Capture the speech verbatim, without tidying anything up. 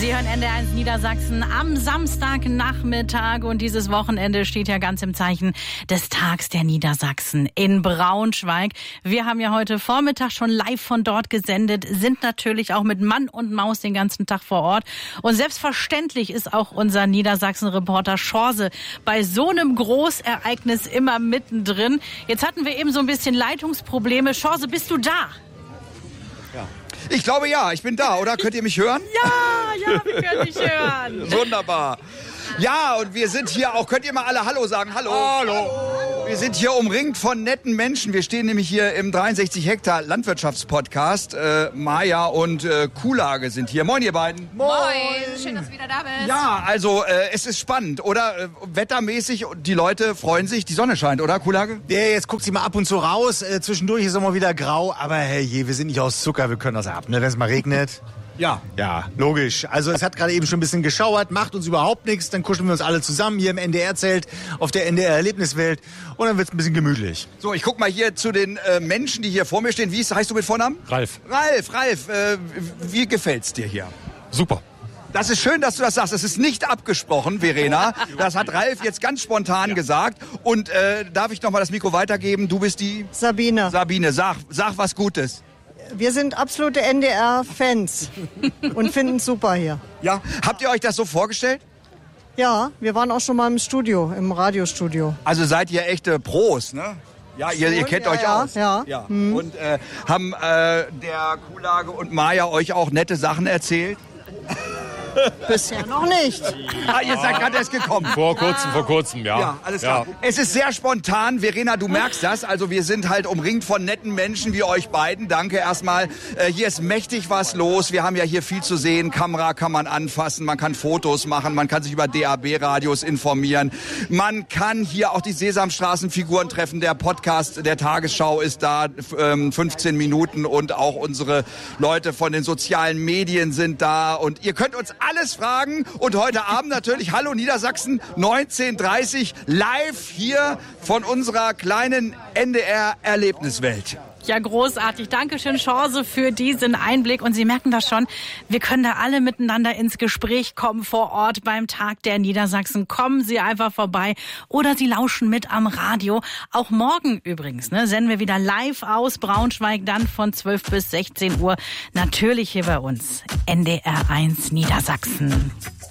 Sie hören N D R eins Niedersachsen am Samstagnachmittag und dieses Wochenende steht ja ganz im Zeichen des Tags der Niedersachsen in Braunschweig. Wir haben ja heute Vormittag schon live von dort gesendet, sind natürlich auch mit Mann und Maus den ganzen Tag vor Ort. Und selbstverständlich ist auch unser Niedersachsen-Reporter Schorse bei so einem Großereignis immer mittendrin. Jetzt hatten wir eben so ein bisschen Leitungsprobleme. Schorse, bist du da? Ja. Ich glaube ja, ich bin da, oder? Könnt ihr mich hören? Ja, ja, wir können dich hören. Wunderbar. Ja, und wir sind hier auch, könnt ihr mal alle Hallo sagen? Hallo. Hallo. Wir sind hier umringt von netten Menschen. Wir stehen nämlich hier im dreiundsechzig Hektar Landwirtschaftspodcast. Äh, Maja und äh, Kuhlage sind hier. Moin, ihr beiden. Moin. Schön, dass du wieder da bist. Ja, also äh, es ist spannend, oder? Äh, wettermäßig, die Leute freuen sich, die Sonne scheint, oder, Kuhlage? Ja, jetzt guckt sie mal ab und zu raus. Äh, zwischendurch ist immer wieder grau. Aber hey, je, wir sind nicht aus Zucker, wir können das ab, ne? Wenn es mal regnet. Ja. Ja, logisch. Also es hat gerade eben schon ein bisschen geschauert, macht uns überhaupt nichts. Dann kuscheln wir uns alle zusammen hier im N D R-Zelt auf der N D R-Erlebniswelt und dann wird es ein bisschen gemütlich. So, ich guck mal hier zu den äh, Menschen, die hier vor mir stehen. Wie ist, heißt du mit Vornamen? Ralf. Ralf, Ralf, äh, wie gefällt's dir hier? Super. Das ist schön, dass du das sagst. Das ist nicht abgesprochen, Verena. Das hat Ralf jetzt ganz spontan ja. gesagt. Und äh, darf ich noch mal das Mikro weitergeben? Du bist die? Sabine. Sabine, sag, sag was Gutes. Wir sind absolute N D R-Fans und finden es super hier. Ja, habt ihr euch das so vorgestellt? Ja, wir waren auch schon mal im Studio, im Radiostudio. Also seid ihr echte Pros, ne? Ja, ihr, ihr kennt ja, euch ja, aus. Ja. ja. Hm. Und äh, haben äh, der Kuhlage und Maja euch auch nette Sachen erzählt? Bisher noch nicht. Ah, ihr seid gerade erst gekommen. Vor kurzem, vor kurzem, ja. Ja, alles klar. Ja. Es ist sehr spontan. Verena, du merkst das. Also wir sind halt umringt von netten Menschen wie euch beiden. Danke erstmal. Äh, hier ist mächtig was los. Wir haben ja hier viel zu sehen. Kamera kann man anfassen, man kann Fotos machen, man kann sich über D A B-Radios informieren. Man kann hier auch die Sesamstraßenfiguren treffen. Der Podcast der Tagesschau ist da, ähm, fünfzehn Minuten. Und auch unsere Leute von den sozialen Medien sind da. Und ihr könnt uns alles fragen und heute Abend natürlich Hallo Niedersachsen neunzehn Uhr dreißig live hier von unserer kleinen N D R-Erlebniswelt. Ja, großartig. Dankeschön, Chance, für diesen Einblick. Und Sie merken das schon, wir können da alle miteinander ins Gespräch kommen vor Ort beim Tag der Niedersachsen. Kommen Sie einfach vorbei oder Sie lauschen mit am Radio. Auch morgen übrigens ne, senden wir wieder live aus Braunschweig, dann von zwölf bis sechzehn Uhr. Natürlich hier bei uns, N D R eins Niedersachsen.